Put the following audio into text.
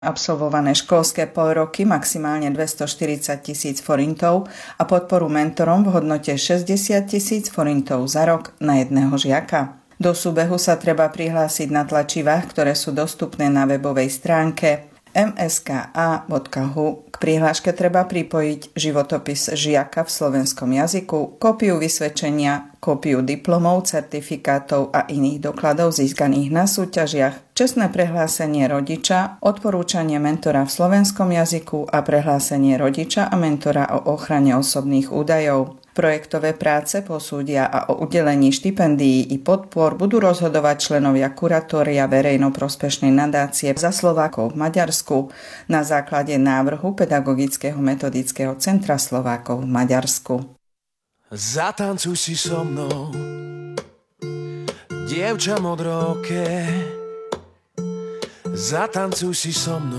absolvované školské polroky maximálne 240 000 forintov a podporu mentorom v hodnote 60 000 forintov za rok na jedného žiaka. Do súbehu sa treba prihlásiť na tlačivách, ktoré sú dostupné na webovej stránke mska.hu. K prihláške treba pripojiť životopis žiaka v slovenskom jazyku, kópiu vysvedčenia, kópiu diplomov, certifikátov a iných dokladov získaných na súťažiach, čestné prehlásenie rodiča, odporúčanie mentora v slovenskom jazyku a prehlásenie rodiča a mentora o ochrane osobných údajov. Projektové práce posúdia a o udelení štipendií i podpor budú rozhodovať členovia kuratória verejnoprospešnej nadácie za Slovákov v Maďarsku na základe návrhu Pedagogického metodického centra Slovákov v Maďarsku. Zatancuj si so mnou, dievča modroké, zatancuj si so mnou.